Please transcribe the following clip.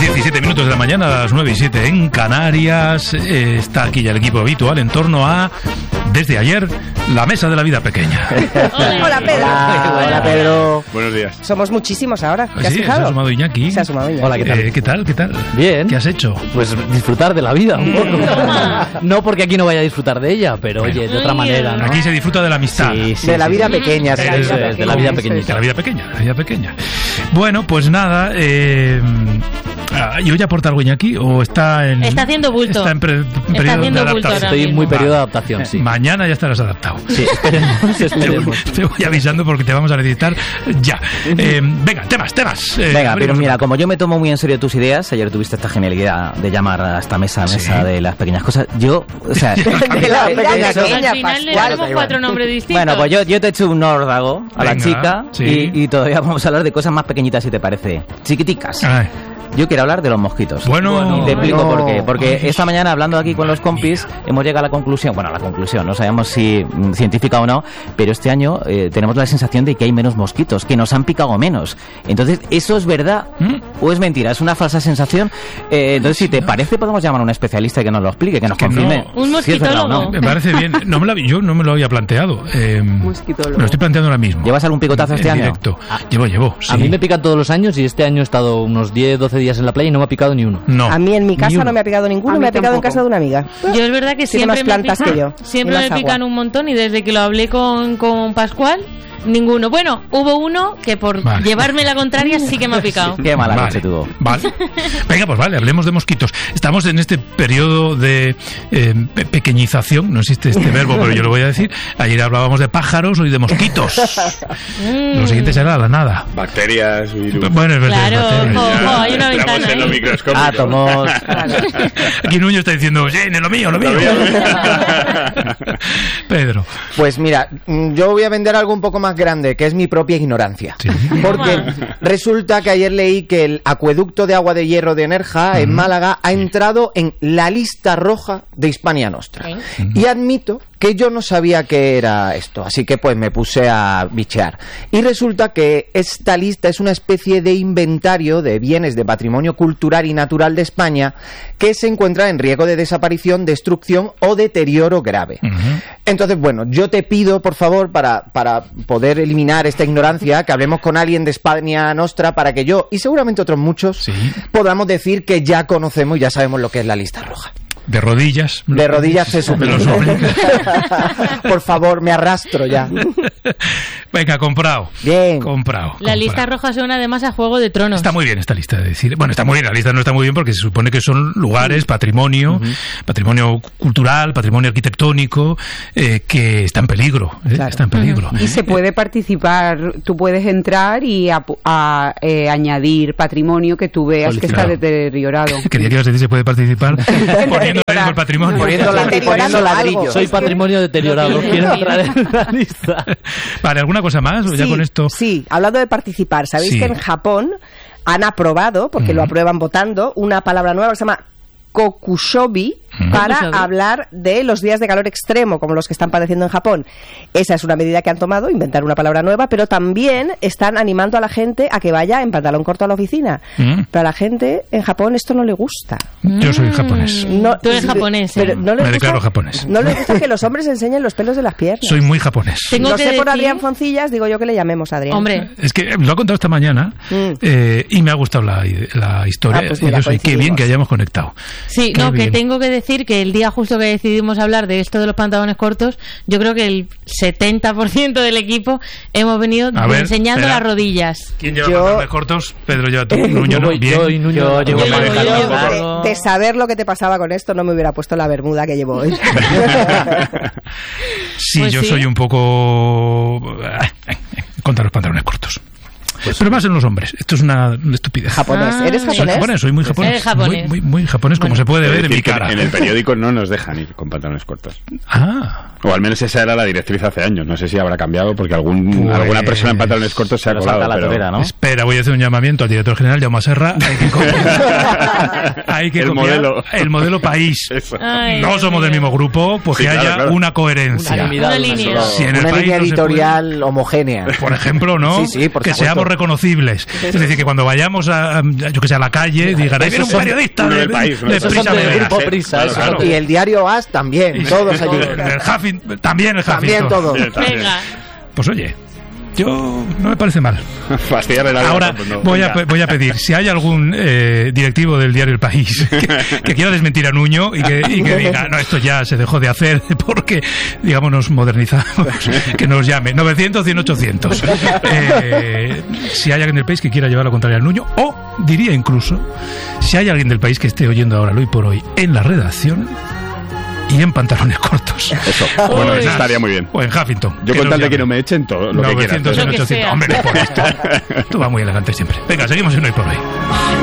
17 minutos de la mañana, a las 9:07 en Canarias. Está aquí ya el equipo habitual en torno a, desde ayer, la mesa de la vida pequeña. Hola, Pedro. Hola, Pedro. Buenos días. Somos muchísimos ahora. ¿Te has Sí, fijado? se ha sumado Iñaki. Se ha sumado Iñaki. Hola, ¿qué tal? ¿Qué tal? Bien. ¿Qué has hecho? Pues disfrutar de la vida un poco. No porque aquí no vaya a disfrutar de ella, pero oye, de otra manera, ¿no? Aquí se disfruta de la amistad. Sí, De la vida pequeña. De la vida pequeñita. De la vida pequeña. Bueno, pues nada, ¿y hoy aporta algo Iñaki? ¿O está en...? Está haciendo bulto. Está en periodo haciendo de bulto adaptación. ahora Estoy en mismo. muy periodo de adaptación, sí. Mañana ya estarás adaptado. Sí, esperemos. Te voy avisando porque te vamos a necesitar ya. Venga, temas. Venga, pero abrimos. mira, como yo me tomo muy en serio tus ideas, ayer tuviste esta genialidad de llamar a esta mesa de las pequeñas cosas. Yo, o sea, De la vida Al pequeña, final le Pascual. damos 4 nombres distintos. bueno, pues yo te echo un órdago a la Venga, chica sí. y todavía vamos a hablar de cosas más pequeñitas, si te parece. Chiquiticas. Ay, Yo quiero hablar de los mosquitos. bueno, Y te explico por qué. Porque Ay, esta mañana, hablando aquí con los compis, hemos llegado a la conclusión, no sabemos si científica o no, pero este año tenemos la sensación de que hay menos mosquitos, que nos han picado menos. Entonces, ¿eso es verdad o es mentira? ¿Es una falsa sensación? Entonces, si te parece, podemos llamar a un especialista y que nos lo explique, que nos Que no. confirme. Un si es verdad o no. mosquitólogo. me parece bien. Yo no me lo había planteado. Me lo estoy planteando ahora mismo. ¿Llevas algún picotazo este En año? directo. Llevo, sí. A mí me pican todos los años y este año he estado unos 10, 12 días en la playa y no me ha picado ni uno. No. A mí en mi casa Ni uno. no me ha picado ninguno, me ha picado en casa de una amiga. Yo es verdad que Tiene más siempre plantas me que yo. Siempre Y me más agua. pican un montón y desde que lo hablé con Pascual, ninguno. Bueno, hubo uno que por Vale. llevarme la contraria sí que me ha picado. Qué mala Vale, leche tuvo. Vale. Venga, pues vale, hablemos de mosquitos. Estamos en este periodo de pequeñización, no existe este verbo, pero yo lo voy a decir. Ayer hablábamos de pájaros, hoy de mosquitos. Lo siguiente será la nada. Bacterias, virus. Bueno, es verdad. Claro, bacterias. ojo, hay una Entramos ventana en lo ahí. microscópico. Átomos. Aquí Nuño está diciendo, sí, en lo mío. Pedro. Pues mira, yo voy a vender algo un poco más grande, que es mi propia ignorancia. Sí. Porque resulta que ayer leí que el acueducto de agua de hierro de Nerja, en Málaga, ha entrado en la lista roja de Hispania Nostra. Y admito que yo no sabía qué era esto, así que pues me puse a bichear. Y resulta que esta lista es una especie de inventario de bienes de patrimonio cultural y natural de España que se encuentra en riesgo de desaparición, destrucción o deterioro grave. Entonces, bueno, yo te pido, por favor, para poder eliminar esta ignorancia, que hablemos con alguien de Hispania Nostra para que yo, y seguramente otros muchos, Sí. podamos decir que ya conocemos y ya sabemos lo que es la lista roja. De rodillas. De rodillas se Me lo supone. suplico. Por favor, me arrastro ya. Venga, comprado. Bien. Comprado. La lista roja suena además a Juego de Tronos. Está muy bien esta lista de decir. Bueno, está muy bien, la lista no está muy bien porque se supone que son lugares, patrimonio, patrimonio cultural, patrimonio arquitectónico, que está en peligro. Claro. Está en peligro. Y se puede participar, tú puedes entrar y añadir patrimonio que tú veas que está Claro. deteriorado. Quería que ibas a decir se puede participar poniendo en riesgo el patrimonio. Poniendo ladrillos. Soy patrimonio deteriorado, quiero entrar en la lista. Vale, ¿alguna cosa más? ¿O ya con esto? Sí, hablando de participar, ¿sabéis Sí. que en Japón han aprobado, porque lo aprueban votando, una palabra nueva que se llama kokushobi para Kokushobi. hablar de los días de calor extremo como los que están padeciendo en Japón? Esa es una medida que han tomado, inventar una palabra nueva, pero también están animando a la gente a que vaya en pantalón corto a la oficina. Pero a la gente en Japón esto no le gusta. Yo soy japonés. No, Tú eres japonés, pero ¿eh? no les Me declaro gusta, japonés. No les gusta que los hombres enseñen los pelos de las piernas. Soy muy japonés. Tengo Lo que sé por decir- Adrián Foncillas, digo yo que le llamemos a Adrián. Hombre, Es que lo ha contado esta mañana y me ha gustado la historia. Ah, pues y mira, yo soy, qué bien coincidimos. que hayamos conectado. sí, Qué no, que bien. tengo que decir que el día justo que decidimos hablar de esto de los pantalones cortos, yo creo que el 70% del equipo hemos venido A ver, enseñando espera. las rodillas. ¿Quién lleva Yo- pantalones cortos? Pedro lleva tú. Nuño, ¿no? Bien. Yo y Nuño. Yo llevo Yo llevo pantalón. De saber lo que te pasaba con esto, no me hubiera puesto la bermuda que llevo hoy. Sí, Pues yo sí. soy un poco contra los pantalones cortos. Pero más en los hombres. Esto es una estupidez. Japonés. Ah, ¿Eres Soy japonés? japonés, soy muy japonés. Eres japonés. Muy japonés, como se puede Es ver en mi decir, que cara. en el periódico no nos dejan ir con pantalones cortos. Ah, O al menos esa era la directriz hace años. No sé si habrá cambiado porque Pues- alguna persona en pantalones cortos se ha Pero colado. salta la pero- torera, ¿no? espera, voy a hacer un llamamiento al director general, Jaume Serra. Hay que El copiar modelo. el modelo país. Eso. Ay, No Dios somos del mío. mismo grupo, pues Sí, que claro, haya claro. una coherencia. Unanimidad, Una una línea. sola. Si en el Una país línea no se puede- editorial homogénea. por ejemplo, ¿no? Sí, sí, por que supuesto. seamos reconocibles. Es decir, que cuando vayamos a yo que sé, a la calle, digan, ahí viene un periodista del país, de Esos Prisa son del Media. grupo Prisa. eso. Claro. Y el diario AS también, todos allí. El Huffington, también el Huffington. También todos. Bien, también. Venga. Pues oye, yo no me parece mal. Fastidiar el Ahora pues no. voy Venga. a pedir, si hay algún directivo del diario El País que quiera desmentir a Nuño y que diga, no, esto ya se dejó de hacer porque, digamos, nos modernizamos, que nos llame 900, 100, 800. Si hay alguien del país que quiera llevar la contraria al Nuño, o diría incluso, si hay alguien del país que esté oyendo ahora, hoy por hoy, en la redacción y en pantalones cortos. Eso. Bueno, eso estaría muy bien. O en Huffington. Yo con tal de que no me echen todo lo que 900, quieras. 100, Lo que 800. sea. Hombre, no por esto. Tú vas muy elegante siempre. Venga, seguimos en Hoy por Hoy.